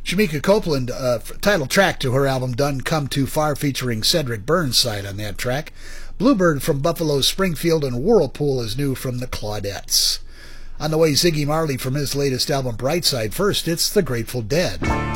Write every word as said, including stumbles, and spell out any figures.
Jamaica Copeland, uh, title track to her album Done Come Too Far, featuring Cedric Burnside on that track. Bluebird from Buffalo Springfield, and Whirlpool is new from the Claudettes. On the way, Ziggy Marley from his latest album Brightside. First, it's the Grateful Dead.